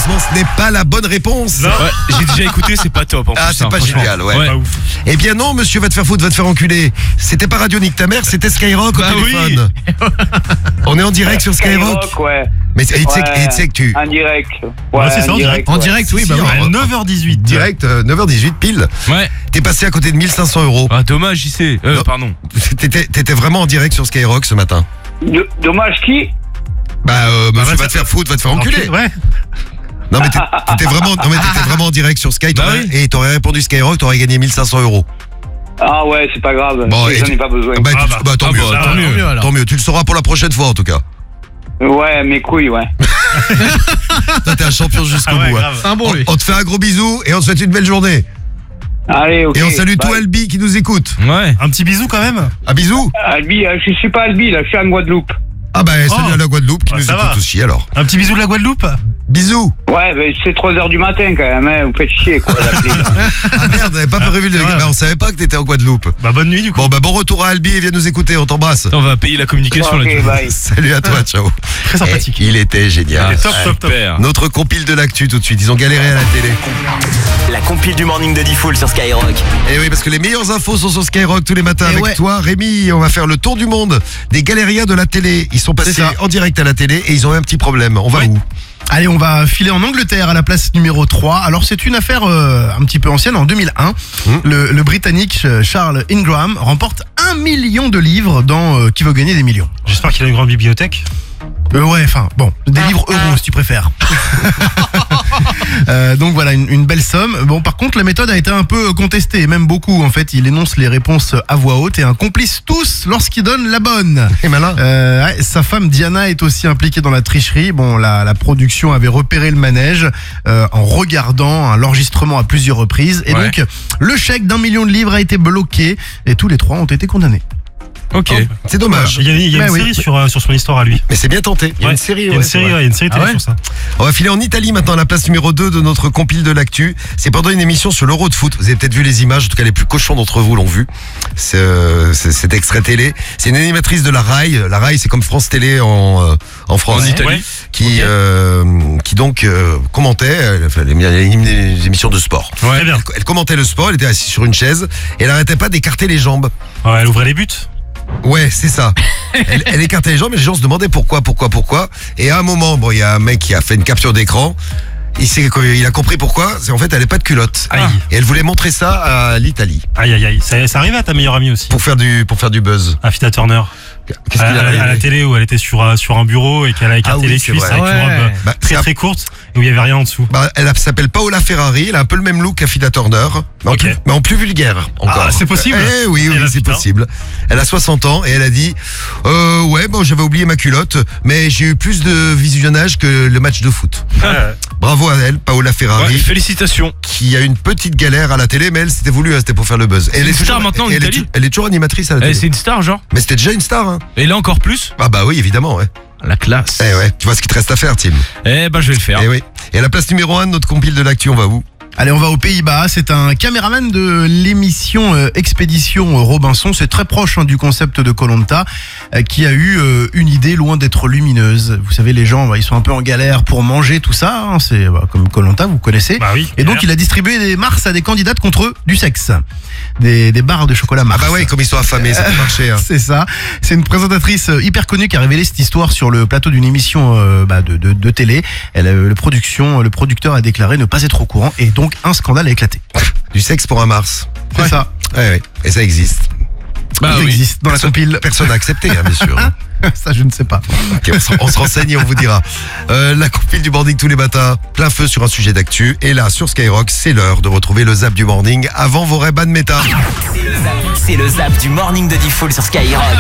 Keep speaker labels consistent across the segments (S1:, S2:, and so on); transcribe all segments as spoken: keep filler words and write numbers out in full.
S1: malheureusement, ce n'est pas la bonne réponse.
S2: Ouais, j'ai déjà écouté, c'est pas top en
S1: Ah,
S2: plus,
S1: c'est
S2: hein,
S1: pas
S2: franchement.
S1: génial, ouais.
S2: Ouais.
S3: Pas ouf.
S1: Eh bien non, monsieur va te faire foutre, va te faire enculer. C'était pas Radio Nique ta mère, c'était Skyrock
S2: Bah
S1: au
S2: oui.
S1: téléphone. On est en direct sur Skyrock.
S4: Skyrock, ouais.
S1: Mais et tu sais que-
S4: Ouais.
S1: et tu sais que tu...
S4: En direct. Ouais,
S3: Ouais, c'est ça, en direct.
S5: En
S4: ouais.
S5: direct, oui, bah
S1: Si,
S5: oui.
S1: en-
S3: À neuf heures dix-huit.
S1: Direct, euh, neuf heures dix-huit pile.
S2: Ouais.
S1: T'es passé à côté de mille cinq cents euros.
S2: Ah, dommage, j'y sais. Euh,
S1: Non.
S2: pardon.
S1: T'étais, t'étais vraiment en direct sur Skyrock ce matin.
S4: De- Dommage qui
S1: Bah, euh, monsieur
S3: ouais,
S1: va
S3: c'est-
S1: te faire foutre, va te faire enculer.
S3: Ouais.
S1: Non mais t'es- t'étais vraiment, non mais t'étais vraiment en direct sur Sky,
S2: Bah
S1: t'aurais-
S2: oui.
S1: et t'aurais répondu Skyrock, t'aurais gagné mille cinq cents euros.
S4: Ah ouais, c'est pas grave.
S1: Bon, et
S4: J'en
S1: tu-
S4: ai pas besoin.
S1: Bah,
S3: Ah
S1: tu-
S3: bah.
S1: bah, tant
S2: Ah
S1: mieux,
S2: bah,
S1: tant
S2: tant
S1: mieux,
S5: mieux, alors.
S1: tant mieux. Tu le sauras pour la prochaine fois en tout cas.
S4: Ouais, mes couilles, ouais.
S1: Toi t'es un champion jusqu'au
S3: Ah ouais,
S1: bout. hein.
S3: grave.
S5: C'est un bon, lui.
S1: On, on te fait un gros bisou et on te souhaite une belle journée.
S4: Allez, ok.
S1: Et on salue tout
S4: bye.
S1: Albi qui nous écoute.
S2: Ouais.
S3: Un petit bisou quand même.
S1: Un bisou.
S4: Albi, euh, je suis pas Albi, là, je suis en Guadeloupe.
S1: Ah bah salut
S3: Oh.
S1: à la Guadeloupe qui
S3: Ouais,
S1: nous
S3: ça
S1: écoute
S3: va.
S1: aussi alors.
S3: Un petit bisou de la Guadeloupe.
S1: Bisous.
S4: Ouais, ben c'est trois heures du matin quand même, hein. Vous faites chier, quoi, d'appeler.
S1: Ah merde, on n'avait pas prévu le...
S3: ouais.
S1: bah, on savait pas que t'étais en Guadeloupe.
S3: Bah bonne nuit du coup.
S1: Bon bah bon retour à Albi et viens nous écouter, on t'embrasse.
S2: On va payer la communication
S4: Ok,
S2: là-dessus.
S4: bye.
S1: Salut à toi, ciao.
S3: Très sympathique.
S1: Et il était génial.
S3: Il est top, top, top.
S2: Super.
S1: Notre compile de l'actu tout de suite, ils ont galéré à la télé.
S6: La compile du morning de Diffoul sur Skyrock.
S1: Et oui, parce que les meilleures infos sont sur Skyrock tous les matins
S5: Et
S1: avec
S5: ouais.
S1: toi. Rémi, on va faire le tour du monde des galériens de la télé. Ils sont passés
S5: C'est ça.
S1: en direct à la télé et ils ont eu un petit problème. On va
S3: Ouais.
S1: où?
S5: Allez, on va filer en Angleterre à la place numéro trois. Alors, c'est une affaire euh, un petit peu ancienne. En deux mille un,
S1: Mmh.
S5: le, le Britannique euh, Charles Ingram remporte un million de livres dans euh, Qui veut gagner des millions.
S3: J'espère qu'il a une grande bibliothèque.
S5: Euh, ouais, enfin, bon, des livres euros si tu préfères. Euh, donc voilà, une, une belle somme. Bon, par contre, la méthode a été un peu contestée, et même beaucoup. En fait, il énonce les réponses à voix haute et un complice tous lorsqu'il donne la bonne.
S1: Et malin.
S5: Euh, ouais, sa femme Diana est aussi impliquée dans la tricherie. Bon, la, la production avait repéré le manège euh, en regardant hein, l'enregistrement à plusieurs reprises. Et
S2: Ouais.
S5: donc, le chèque d'un million de livres a été bloqué et tous les trois ont été condamnés.
S2: Ok.
S1: C'est dommage.
S3: Il y a, il y a
S5: Bah
S3: une
S5: oui.
S3: série sur, euh, sur son histoire à lui.
S1: Mais c'est bien tenté. Il y a
S3: Ouais.
S1: une série.
S3: Il y a une
S1: ouais,
S3: série,
S1: c'est vrai.
S3: ouais, il y a une série télé
S5: Ah ouais
S3: sur ça.
S1: On va filer en Italie maintenant à la place numéro deux de notre compile de l'actu. C'est pendant une émission sur l'Euro de foot. Vous avez peut-être vu les images, en tout cas les plus cochons d'entre vous l'ont vu. C'est, euh, c'est- cet extrait télé. C'est une animatrice de la Rai. La Rai, c'est comme France Télé en, euh, en France.
S2: En Italie.
S3: Ouais.
S1: Qui, euh, qui donc euh, commentait euh, enfin, les, les- les émissions de sport.
S3: Très bien.
S1: Elle, elle commentait le sport, elle était assise sur une chaise et elle arrêtait pas d'écarter les jambes.
S3: Ouais, elle ouvrait les buts.
S1: Ouais, c'est ça. Elle, elle écartait les jambes et les gens se demandaient pourquoi, pourquoi, pourquoi. Et à un moment, bon, il y a un mec qui a fait une capture d'écran. Il, s'est- il a compris pourquoi. C'est en fait, elle n'avait pas de culotte.
S3: Aïe.
S1: Et elle voulait montrer ça à l'Italie
S3: Aïe, aïe, aïe. Ça, ça arrivait à ta meilleure amie aussi.
S1: pour faire du, pour faire du buzz.
S3: À Fita Turner.
S1: Qu'est-ce
S3: À,
S1: qu'il a
S3: à- à la
S1: arrivé
S3: télé où elle était sur, un- sur un bureau et qu'elle a écarté
S1: Ah oui,
S3: les
S1: c'est
S3: cuisses
S1: vrai.
S3: avec
S5: Ouais.
S3: une robe euh,
S1: Bah,
S3: très
S1: c'est
S3: très courte et où il y avait rien en dessous.
S1: Bah, elle s'appelle Paola Ferrari. Elle a un peu le même look qu'Afida Turner, mais, en
S3: Ok.
S1: plus, mais en plus vulgaire encore.
S3: Ah, c'est possible.
S1: Eh oui, oui,
S3: Elle a
S1: c'est
S3: putain.
S1: possible. Elle a soixante ans et elle a dit euh, ouais, bon, j'avais oublié ma culotte, mais j'ai eu plus de visionnage que le match de foot.
S3: Euh,
S1: Bravo à elle, Paola Ferrari.
S2: Ouais, félicitations.
S1: Qui a une petite galère à la télé, mais elle, c'était voulu, hein, c'était pour faire le buzz. Et
S2: une
S1: est
S2: star
S1: toujours-
S2: maintenant en
S1: et elle, est,
S2: Italie
S1: tou- elle est toujours animatrice à la
S2: Eh,
S1: télé.
S2: c'est une star, genre.
S1: Mais c'était déjà une star, hein.
S2: Et là encore plus.
S1: Ah bah oui, évidemment, ouais.
S2: La classe.
S1: Eh ouais, tu vois ce qu'il te reste à faire, Tim.
S2: Eh ben, je vais le faire.
S1: Eh oui. Et à la place numéro un de notre compile de l'actu, on va où?
S5: Allez, on va aux Pays-Bas. C'est un caméraman de l'émission euh, Expédition Robinson. C'est très proche hein, du concept de Koh-Lanta, euh, qui a eu euh, une idée loin d'être lumineuse. Vous savez, les gens, bah, ils sont un peu en galère pour manger tout ça. hein. C'est bah, comme Koh-Lanta, vous connaissez.
S3: Bah oui.
S5: Et donc, il a distribué des Mars à des candidates contre du sexe. Des, des barres de chocolat
S1: Ah
S5: Mars.
S1: bah ouais, comme ils sont affamés, ça peut marcher. Hein.
S5: C'est ça. C'est une présentatrice euh, hyper connue qui a révélé cette histoire sur le plateau d'une émission euh, bah, de, de, de télé. Elle, euh, le, production, le producteur a déclaré ne pas être au courant et donc un scandale a éclaté.
S1: Du sexe pour un Mars.
S5: C'est
S1: Ouais.
S5: ça.
S1: Ouais, ouais. Et ça existe.
S2: Bah
S5: Il
S2: oui.
S5: existe dans la
S1: Personne-
S5: compile.
S1: Personne n'a accepté, hein, bien sûr. hein.
S5: Ça, je ne sais pas.
S1: Ok, on, se, on se renseigne et on vous dira. Euh, la compile du morning tous les matins, plein feu sur un sujet d'actu. Et là, sur Skyrock, c'est l'heure de retrouver le zap du morning avant vos Ray-Ban méta.
S6: C'est le zap, c'est le zap du morning de Diffoul sur Skyrock.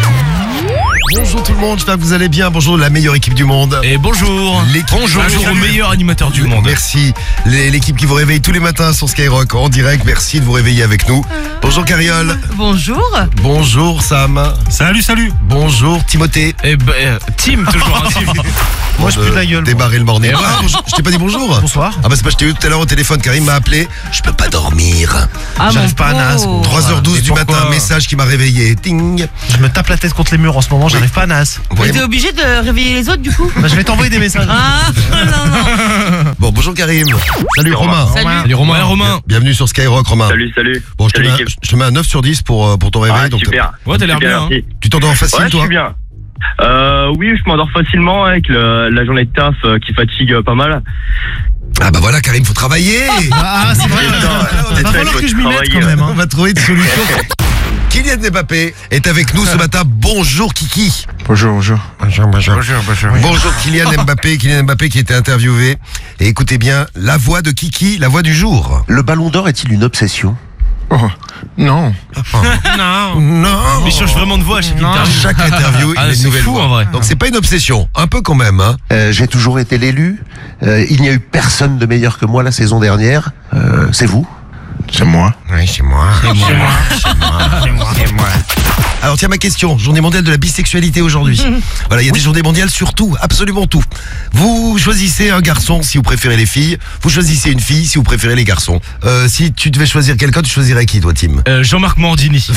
S1: Bonjour tout le monde, j'espère que vous allez bien. Bonjour la meilleure équipe du monde.
S2: Et bonjour.
S1: L'équipe-
S2: Bonjour
S1: Bonjour.
S2: au meilleur animateur du monde.
S1: Merci. Les- L'équipe qui vous réveille tous les matins sur Skyrock en direct. Merci de vous réveiller avec nous. Bonjour Cariole.
S7: Bonjour.
S1: Bonjour Sam.
S3: Salut, salut.
S1: Bonjour Timothée.
S2: Eh ben, euh, Tim, toujours un Tim.
S3: Moi, je pue de la gueule.
S1: Démarrer le morning.
S2: Et
S1: Ah,
S2: voilà.
S1: bonjour. Je t'ai pas dit bonjour.
S5: Bonsoir.
S1: Ah bah c'est pas, je t'ai eu tout à l'heure au téléphone. Karim m'a appelé. Je peux pas dormir.
S7: Ah,
S5: J'arrive
S7: mon
S5: pas à Nas,
S7: pauvre.
S5: bon.
S1: trois heures douze
S2: Et
S1: du
S2: pourquoi
S1: matin. Message qui m'a réveillé. Ting.
S5: Je me tape la tête contre les murs en ce moment, j'arrive pas à Nas.
S1: Ouais,
S7: Mais t'es obligé de réveiller les autres du coup?
S5: Bah, je vais t'envoyer des messages.
S7: Ah non, non.
S1: Bonjour Karim. Salut Romain.
S7: Salut.
S2: Salut Romain. Ouais, Romain.
S1: Bienvenue sur Skyrock Romain.
S4: Salut, salut.
S1: Bon, je te,
S4: Salut,
S1: mets un,
S4: l'équipe.
S1: je te mets un neuf sur dix pour, euh, pour ton réveil.
S4: Ah,
S1: donc
S4: super.
S2: Ouais, t'as l'air
S4: Super,
S2: bien. Hein.
S4: merci.
S1: tu t'endors facile
S4: Ouais, je
S1: toi
S4: suis bien. Euh, oui, je m'endors facilement avec le, la journée de taf euh, qui fatigue euh, pas mal.
S1: Ah bah voilà Karim, faut travailler.
S5: Ah, c'est vrai.
S1: on,
S5: Va
S1: est-
S5: falloir que je m'y mette
S4: travailler.
S5: quand même.
S1: on
S5: Hein.
S1: va trouver une solution. Kylian Mbappé est avec nous ce matin. Bonjour Kiki.
S8: Bonjour, bonjour.
S1: Bonjour, bonjour.
S8: Bonjour, bonjour.
S1: Bonjour Kylian Mbappé, Kylian Mbappé qui était interviewé. Et écoutez bien, la voix de Kiki, la voix du jour.
S9: Le ballon d'or est-il une obsession?
S8: Oh, non.
S2: Non.
S1: Non.
S2: Mais il change vraiment de voix à chaque
S1: À
S2: interview.
S1: chaque interview,
S2: Ah,
S1: il a une
S2: c'est
S1: nouvelle
S2: fou,
S1: voix.
S2: en vrai.
S1: Donc c'est pas une obsession, un peu quand même. Hein.
S9: Euh, J'ai toujours été l'élu. Euh, il n'y a eu personne de meilleur que moi la saison dernière. Euh, c'est vous?
S8: C'est moi.
S1: Oui, c'est moi. C'est moi. C'est moi. C'est moi. Alors tiens ma question, journée mondiale de la bisexualité aujourd'hui. Voilà, il y a des journées mondiales sur tout, absolument tout. Vous choisissez un garçon si vous préférez les filles, vous choisissez une fille si vous préférez les garçons. Euh, si tu devais choisir quelqu'un, tu choisirais qui toi Tim?
S2: Euh, Jean-Marc Morandini.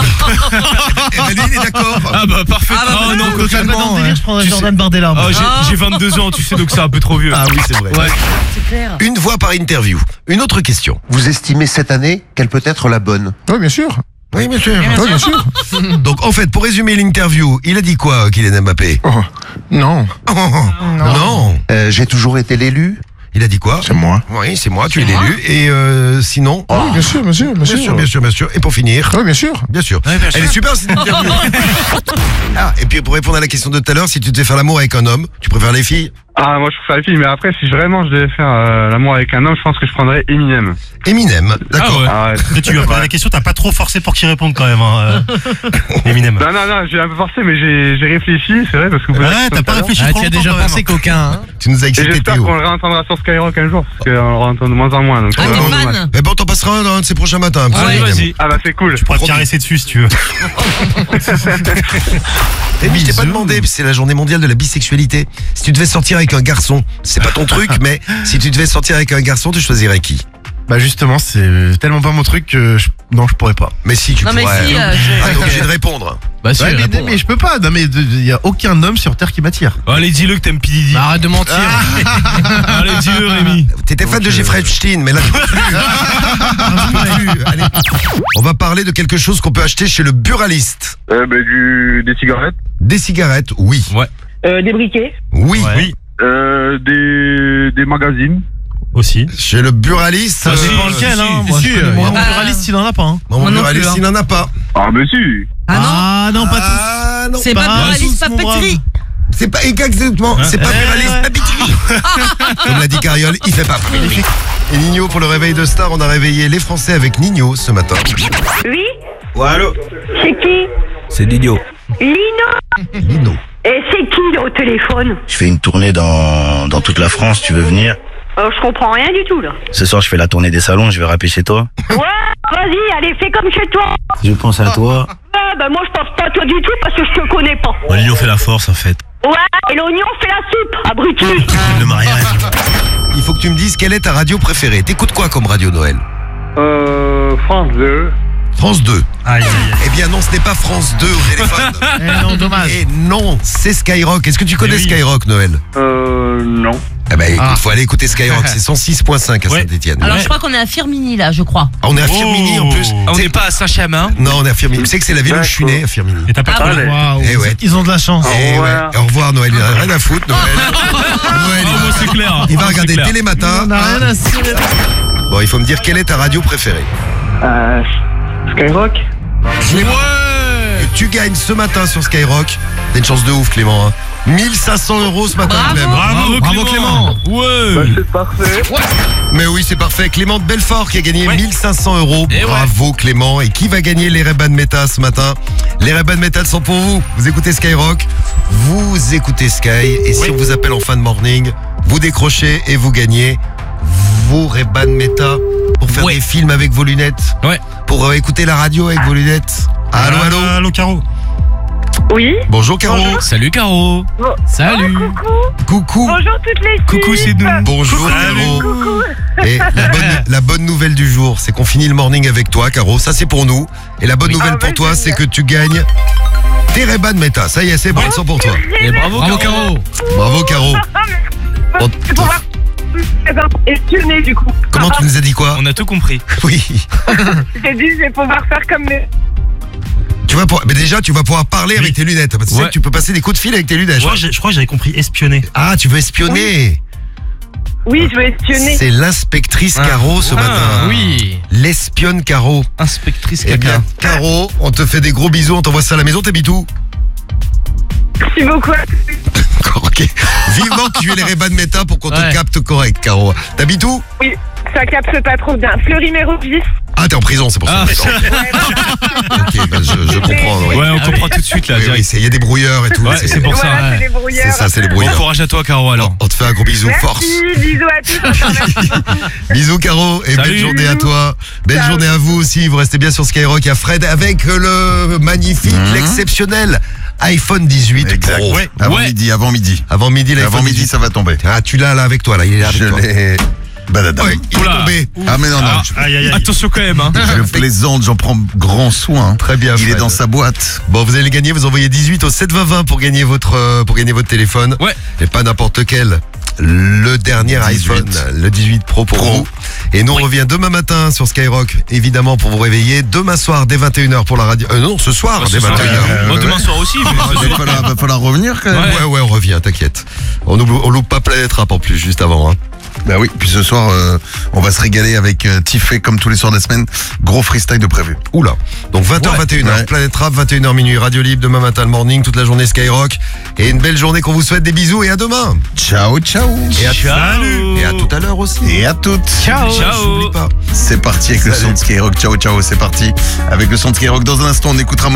S1: Eh ben lui, il est d'accord.
S2: Ah bah parfait.
S7: Ah, bah,
S2: oh non, totalement.
S5: Je prendrais
S2: Tu
S5: Jordan Bardella. moi.
S2: Oh, j'ai- j'ai vingt-deux ans, tu sais, donc c'est un peu trop vieux.
S1: Ah oui, c'est vrai.
S2: Ouais.
S7: C'est clair.
S1: Une voix par interview. Une autre question.
S9: Vous estimez cette année quelle peut être la bonne?
S8: Oui, bien sûr.
S1: Oui, monsieur.
S8: Oui, bien sûr.
S1: Donc en fait, pour résumer l'interview, il a dit quoi, Kylian Mbappé?
S8: Oh, non.
S1: Oh, non.
S9: Euh, J'ai toujours été l'élu.
S1: Il a dit quoi?
S8: C'est moi.
S1: Oui, c'est moi, tu es l'élu. Et euh, sinon?
S8: Oui, bien sûr, bien sûr, bien
S1: Bien
S8: sûr.
S1: sûr, bien sûr, bien sûr. Et pour finir?
S8: Oui, bien sûr.
S1: Bien sûr.
S2: Ouais, bien sûr.
S1: Elle est super cette interview. Ah, et puis pour répondre à la question de tout à l'heure, si tu devais faire l'amour avec un homme, tu préfères les filles?
S10: Ah, moi je préfère les filles, mais après, si vraiment je devais faire euh, l'amour avec un homme, je pense que je prendrais Eminem.
S1: Eminem, d'accord.
S2: Ah ouais.
S10: Ah ouais.
S3: Après, tu lui as posé la question, t'as pas trop forcé pour qu'il réponde quand même, hein, euh, Eminem.
S10: Non, non, non, j'ai un peu forcé, mais j'ai j'ai réfléchi, c'est vrai, parce que vous posez la
S3: Ouais,
S10: question
S3: t'as
S10: tout
S3: pas
S10: à l'heure.
S3: réfléchi
S5: Ah,
S3: trop
S5: tu as
S3: longtemps,
S5: déjà
S3: quand même.
S5: pensé qu'aucun. Hein.
S1: Tu nous as
S10: Et
S1: excité
S10: j'espère
S1: Théo.
S10: qu'on le réentendra sur Skyrock un jour, parce qu'on le réentend de moins en moins. Donc
S7: Ah,
S10: c'est
S7: t'es
S10: vraiment dommage.
S7: fan.
S1: Eh ben on t'en passera un dans un de ces prochains matins. un petit
S2: Allez,
S1: Eminem.
S2: vas-y.
S10: Ah bah c'est cool.
S3: Tu pourras te caresser dessus si tu veux.
S1: Eh oui, je t'ai pas demandé, c'est la journée mondiale de la bisexualité. Si tu devais sortir avec un garçon, c'est pas ton truc, mais si tu devais sortir avec un garçon, tu choisirais qui?
S5: Bah justement, c'est tellement pas mon truc que je... non, je pourrais pas.
S1: Mais si, tu
S7: Non, mais
S1: pourrais.
S7: si, euh,
S1: Ah, t'es obligé de répondre.
S2: Bah si,
S5: Ouais, mais,
S2: réponds.
S5: mais je peux pas. Non, mais il y a aucun homme sur terre qui m'attire.
S2: Allez, dis-le que t'aimes P. Diddy.
S5: Bah, arrête de mentir.
S2: Allez, dis-le, Rémi.
S1: T'étais fan de Jeffrey Epstein, mais là tu peux plus. Tu peux plus. Allez. On va parler de quelque chose qu'on peut acheter chez le buraliste.
S10: Euh, bah, du, des cigarettes.
S1: Des cigarettes, oui.
S2: Ouais.
S11: Euh, des briquets.
S1: Oui.
S3: Oui,
S10: Euh, des, des magazines.
S3: aussi.
S1: Chez le buraliste.
S2: Ah,
S1: euh,
S2: si,
S3: Pas lequel,
S2: si,
S3: hein.
S2: si,
S3: Moi,
S5: si,
S3: je connais
S5: euh,
S3: mon
S7: y a-
S3: pluraliste, il en a pas, hein.
S1: Bon,
S7: Moi
S1: mon
S7: non
S1: buraliste,
S7: plus, hein.
S1: il n'en a pas.
S10: Ah mais si.
S7: Ah non,
S3: Ah non, pas tous.
S1: Ah non.
S7: c'est pas
S3: pas
S7: pluraliste
S3: tous, mon
S7: papeterie.
S1: C'est pas exactement, c'est pas
S3: Eh,
S1: buraliste,
S3: ouais.
S1: pas biterie. Comme l'a dit Cariole, il fait pas. Et Nino, pour le réveil de Star, on a réveillé les Français avec Nino ce matin.
S11: Oui.
S1: Ouais, allô?
S11: C'est qui?
S2: C'est Didio.
S11: Lino.
S1: Nino.
S11: Et c'est qui au téléphone?
S12: Je fais une tournée dans, dans toute la France, tu veux venir?
S11: Euh, je comprends rien du tout là.
S12: Ce soir, je fais la tournée des salons, je vais rapper chez toi.
S11: Ouais, vas-y, allez, fais comme chez toi.
S12: Je pense à toi.
S11: Ouais, bah moi je pense pas à toi du tout parce que je te connais pas.
S3: L'union fait la force, en fait.
S11: Ouais, et l'oignon fait la soupe, abruti.
S3: Le mariage.
S1: Il faut que tu me dises quelle est ta radio préférée. T'écoutes quoi comme radio Noël?
S10: Euh, France deux.
S1: France deux.
S3: Aïe, aïe, aïe.
S1: Eh bien non, ce n'est pas France deux au téléphone.
S5: Eh non, dommage.
S1: Et non, c'est Skyrock. Est-ce que tu connais
S3: oui.
S1: Skyrock, Noël?
S10: Euh, non.
S1: Eh ben écoute,
S5: Ah.
S1: faut aller écouter Skyrock. C'est cent six point cinq à
S3: Ouais.
S1: Saint-Etienne.
S7: Alors je crois qu'on est à Firmini là, je crois.
S1: Ah, on est à Firmini en plus.
S2: Ah, on
S1: C'est-
S2: n'est pas à Saint-Chamin.
S1: Non, on est à Firmini. Tu sais que c'est la ville où je suis né, à Firmini.
S3: Et t'as pas
S7: Ah,
S3: trop
S10: ouais.
S5: Waouh.
S1: Eh ouais.
S5: Ils ont de la chance.
S1: Eh
S10: Au
S1: ouais.
S10: revoir.
S1: Au revoir Noël, il en a rien à foutre Noël. Noël, il
S2: Ah,
S1: va-
S2: moi, c'est clair.
S1: il va
S2: Ah,
S1: regarder
S2: c'est clair.
S1: Télématin.
S5: On a rien à cirer.
S1: Bon, il faut me dire quelle est ta radio préférée.
S10: Euh, Skyrock.
S1: Et tu gagnes ce matin sur Skyrock. T'as une chance de ouf Clément. Hein. mille cinq cents euros ce matin
S7: Bravo.
S1: Clem.
S2: Bravo,
S5: Bravo,
S2: Clément. Ouais.
S10: Bah, c'est parfait.
S1: Mais oui c'est parfait. Clément de Belfort qui a gagné
S2: Ouais.
S1: mille cinq cents euros.
S2: Et ouais.
S1: Bravo Clément. Et qui va gagner les Ray-Ban Meta ce matin? Les Ray-Ban Meta sont pour vous. Vous écoutez Skyrock. Vous écoutez Sky. Et si on vous appelle en fin de morning, vous décrochez et vous gagnez vos Ray-Ban Meta pour faire
S2: Ouais.
S1: des films avec vos lunettes.
S2: Ouais.
S1: Pour euh, écouter la radio avec vos lunettes. Allô, allô.
S3: Allô, Caro.
S11: Oui.
S1: Bonjour Caro.
S2: Salut, Caro.
S7: Salut.
S11: Coucou.
S1: Coucou.
S11: Bonjour toutes les filles.
S2: Coucou, c'est nous.
S1: Bonjour Caro. Et la bonne, la bonne nouvelle du jour, c'est qu'on finit le morning avec toi, Caro. Ça, c'est pour nous. Et la bonne nouvelle
S11: Ah
S1: pour
S11: ouais,
S1: toi,
S11: génial.
S1: c'est que tu gagnes tes Ray-Ban Meta. Ça y est, c'est bon, ils sont pour toi.
S2: Et bravo,
S5: Bravo,
S2: Caro.
S5: Caro.
S1: Bravo, Caro. On
S11: C'est pour voir. plus espionner du coup.
S1: Comment tu nous as dit quoi?
S2: On a tout compris.
S1: Oui.
S11: J'ai dit, je vais pouvoir faire comme mes...
S1: Tu vas pouvoir, mais déjà, tu vas pouvoir parler avec tes lunettes. Parce que tu sais
S3: Ouais.
S1: que tu peux passer des coups de fil avec tes lunettes.
S3: Je crois que j'ai- je crois que j'avais compris espionner.
S1: Ah, tu veux espionner?
S11: Oui, je vais espionner.
S1: C'est l'inspectrice
S2: Ah.
S1: Caro ce
S2: Ah,
S1: matin.
S2: oui.
S1: L'espionne Caro.
S2: Inspectrice
S1: Eh
S2: caca.
S1: bien, Caro, on te fait des gros bisous, on t'envoie ça à la maison, t'habites où?
S11: Merci beaucoup.
S1: Ok. Vivement que tu aies les Ray-Ban Meta pour qu'on
S2: Ouais.
S1: te capte correct, Caro. T'habites où?
S11: Oui, ça capte pas trop bien. Fleury-Mérogis.
S1: Ah, t'es en prison, c'est pour ça.
S2: Ah.
S1: D'accord. Ok, bah, je, je comprends. Oui.
S2: Ouais, on comprend tout de suite là,
S1: Oui, oui,
S2: direct.
S1: c'est- il y a des brouilleurs et tout.
S2: Ouais, c'est pour ça.
S11: Voilà,
S2: ouais.
S11: c'est des brouilleurs.
S1: C'est ça, c'est les
S2: Bon
S1: brouilleurs.
S2: courage à toi, Caro, alors.
S1: On te fait un gros bisou,
S11: Merci,
S1: force.
S11: bisous à tous. encore merci beaucoup.
S1: Bisous Caro et
S2: Salut.
S1: belle journée à toi. Belle
S11: Ciao.
S1: journée à vous aussi. Vous restez bien sur Skyrock. Il y a Fred avec le magnifique, l'exceptionnel iPhone dix-huit
S13: Exact.
S1: Pro.
S13: Ouais. Avant
S1: Ouais.
S13: midi, avant midi.
S1: Avant midi, l'iPhone
S13: Avant midi,
S1: dix-huit.
S13: ça va tomber.
S1: Ah, tu l'as là avec toi là. Il est là avec
S13: Je
S1: toi.
S13: l'ai. Badadam.
S1: Ouais, il est
S2: Oula.
S1: tombé.
S13: Ah mais non, non,
S2: Ah,
S13: je,
S3: Aïe, aïe, aïe.
S2: Attention quand même, hein.
S13: je plaisante, j'en prends grand soin.
S1: Très bien.
S13: Il est
S1: Fred.
S13: dans sa boîte.
S1: Bon, vous allez gagner, vous envoyez dix-huit au sept vingt vingt pour gagner votre euh, pour gagner votre téléphone.
S2: Ouais.
S1: Et pas n'importe lequel. Le dernier
S13: dix-huit.
S1: iPhone, le dix-huit Pro pour
S13: Pro.
S1: vous. Et nous on revient demain matin sur Skyrock, évidemment pour vous réveiller. Demain soir dès vingt et une heures pour la radio. Euh, non, ce soir
S2: Ah,
S1: dès
S2: ce soir,
S1: vingt et une heures.
S13: euh,
S2: Bon,
S13: ouais.
S2: demain soir aussi. mais
S13: Ah,
S2: ce
S13: il
S2: soir.
S13: va falloir, va falloir revenir quand même.
S2: Ouais.
S1: Ouais, ouais, on revient, t'inquiète. On, oublie- on loupe pas Planète Rap en plus, juste avant. Hein.
S13: Bah oui, puis ce soir, euh, on va se régaler avec euh, Tiffé comme tous les soirs de la semaine. Gros freestyle de prévu.
S1: Oula. Donc vingt heures,
S13: Ouais.
S1: vingt et une heures,
S13: Ouais.
S1: Planète Rap, vingt et une heures minuit, Radio Libre, demain matin le morning, toute la journée Skyrock. Et une belle journée qu'on vous souhaite, des bisous et à demain.
S13: Ciao, ciao.
S1: Et à,
S2: Ciao.
S1: et à tout à l'heure aussi.
S13: Et à toutes.
S2: Ciao.
S1: J'oublie pas.
S13: C'est parti avec le
S1: Salut.
S13: son de Skyrock. Ciao, ciao, c'est parti. Avec le son de Skyrock dans un instant, on écoutera